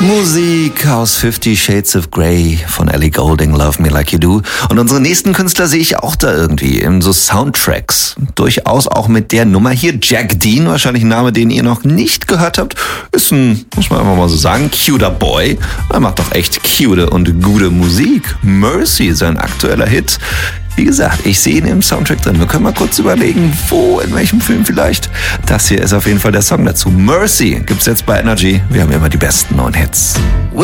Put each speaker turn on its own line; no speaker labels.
Musik aus 50 Shades of Grey von Ellie Goulding, Love Me Like You Do. Und unsere nächsten Künstler sehe ich auch da irgendwie in so Soundtracks. Durchaus auch mit der Nummer hier. Jack Dean, wahrscheinlich ein Name, den ihr noch nicht gehört habt, ist ein, muss man einfach mal so sagen, cuter Boy. Er macht doch echt cute und gute Musik. Mercy, sein aktueller Hit. Wie gesagt, ich sehe ihn im Soundtrack drin. Wir können mal kurz überlegen, wo, in welchem Film vielleicht. Das hier ist auf jeden Fall der Song dazu. Mercy gibt's jetzt bei Energy. Wir haben immer die besten neuen Hits.